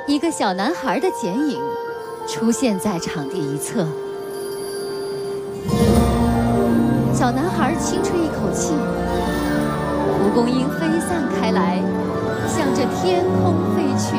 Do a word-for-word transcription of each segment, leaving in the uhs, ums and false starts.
一个小男孩的剪影出现在场地一侧。小男孩轻吹一口气，蒲公英飞散开来，向着天空飞去。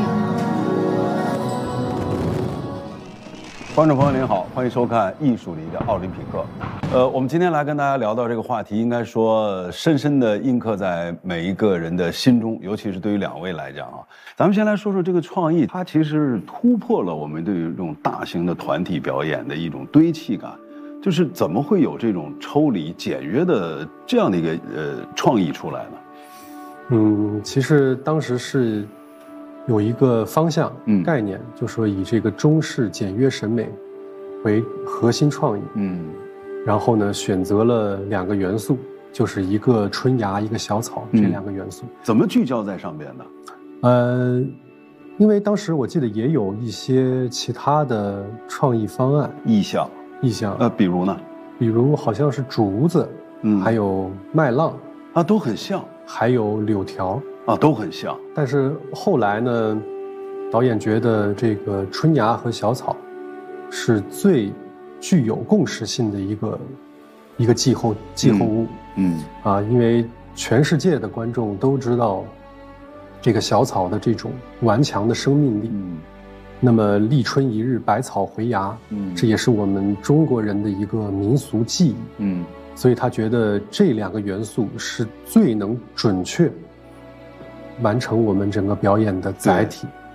观众朋友您好，欢迎收看《艺术里的奥林匹克》。呃，我们今天来跟大家聊到这个话题，应该说深深地印刻在每一个人的心中，尤其是对于两位来讲啊。咱们先来说说这个创意，它其实是突破了我们对于这种大型的团体表演的一种堆砌感。就是怎么会有这种抽离简约的这样的一个呃创意出来呢？ 嗯，其实当时是有一个方向、嗯、概念，就说以这个中式简约审美为核心创意。嗯，然后呢，选择了两个元素，就是一个春芽，一个小草，这两个元素。 嗯、怎么聚焦在上边呢？ 呃，因为当时我记得也有一些其他的创意方案、 意象。 意象呃，比如呢？ 比如好像是竹子，嗯，还有麦浪啊，都很像， 还有柳条啊，都很像。 但是后来呢，导演觉得这个春芽和小草是最具有共识性的一个一个气候气候物，嗯, 嗯啊，因为全世界的观众都知道这个小草的这种顽强的生命力，嗯。那么立春一日，百草回芽，嗯，这也是我们中国人的一个民俗记忆，嗯，所以他觉得这两个元素是最能准确完成我们整个表演的载体。